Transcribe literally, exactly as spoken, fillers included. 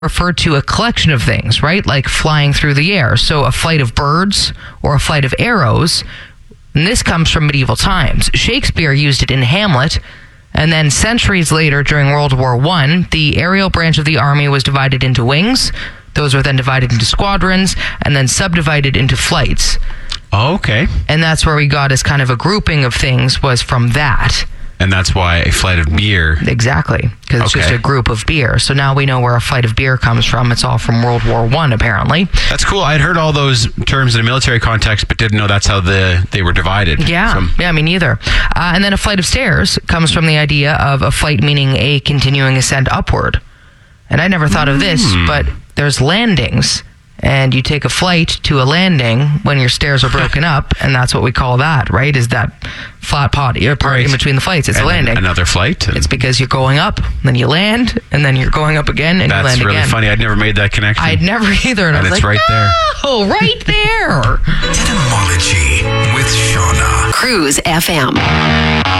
referred to a collection of things, right? Like flying through the air. So a flight of birds or a flight of arrows. And this comes from medieval times. Shakespeare used it in Hamlet. And then centuries later, during World War One, the aerial branch of the army was divided into wings. Those were then divided into squadrons and then subdivided into flights. Oh, okay. And that's where we got as kind of a grouping of things was from that. And that's why a flight of beer. Exactly. Because it's Okay. just a group of beer. So now we know where a flight of beer comes from. It's all from World War One, apparently. That's cool. I'd heard all those terms in a military context, but didn't know that's how the they were divided. Yeah. So- yeah, me neither. Uh, and then a flight of stairs comes from the idea of a flight meaning a continuing ascent upward. And I never thought of this, but there's landings. And you take a flight to a landing when your stairs are broken up, and that's what we call that, right? Is that flat pot or part Right. in between the flights? It's and a landing. Another flight. and- It's because you're going up, then you land, and then you're going up again, and you That's land really again. funny. I'd never made that connection. I'd never either, and, I And was it's like, right there. oh, right there. Etymology with Shauna. Cruise F M.